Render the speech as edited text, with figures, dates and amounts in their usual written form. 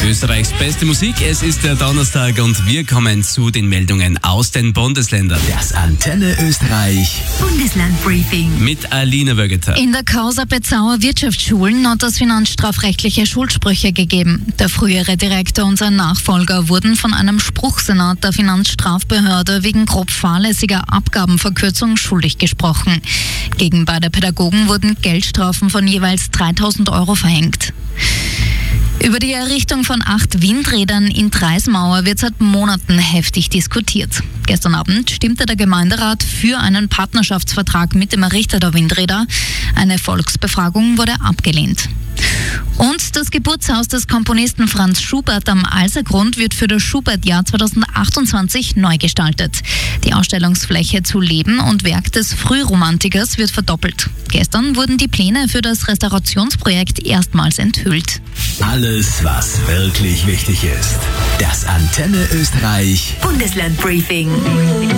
Österreichs beste Musik. Es ist der Donnerstag und wir kommen zu den Meldungen aus den Bundesländern. Das Antenne Österreich Bundeslandbriefing Mit Alina Wögeter. In der Causa Bezauer Wirtschaftsschulen hat es finanzstrafrechtliche Schuldsprüche gegeben. Der frühere Direktor und sein Nachfolger wurden von einem Spruchsenat der Finanzstrafbehörde wegen grob fahrlässiger Abgabenverkürzung schuldig gesprochen. Gegen beide Pädagogen wurden Geldstrafen von jeweils 3.000 Euro verhängt. Über die Errichtung von 8 Windrädern in Dreismauer wird seit Monaten heftig diskutiert. Gestern Abend stimmte der Gemeinderat für einen Partnerschaftsvertrag mit dem Errichter der Windräder. Eine Volksbefragung wurde abgelehnt. Und das Geburtshaus des Komponisten Franz Schubert am Alsergrund wird für das Schubert-Jahr 2028 neu gestaltet. Die Ausstellungsfläche zu Leben und Werk des Frühromantikers wird verdoppelt. Gestern wurden die Pläne für das Restaurationsprojekt erstmals enthüllt. Alles, was wirklich wichtig ist. Das Antenne Österreich Bundeslandbriefing.